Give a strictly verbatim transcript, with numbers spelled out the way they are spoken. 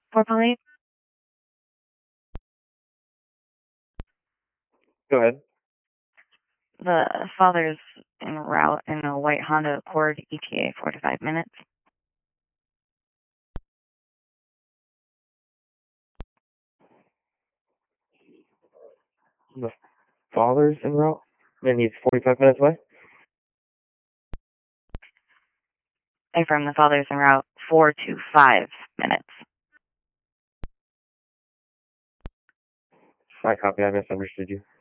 For police, Go ahead. the father's en route in a white Honda Accord, E T A four to five minutes. The father's en route, and he's forty-five minutes away? Affirm the father's en route four to five minutes. I copy. I misunderstood you.